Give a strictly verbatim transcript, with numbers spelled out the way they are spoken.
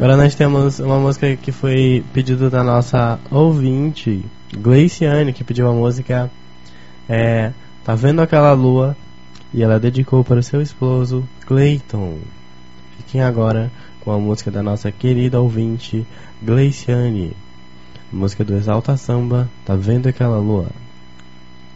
Agora nós temos uma música que foi pedido da nossa ouvinte, Gleiciane, que pediu a música é, Tá Vendo Aquela Lua? E ela dedicou para o seu esposo, Clayton. Fiquem agora com a música da nossa querida ouvinte, Gleiciane. Música do Exalta Samba, Tá Vendo Aquela Lua?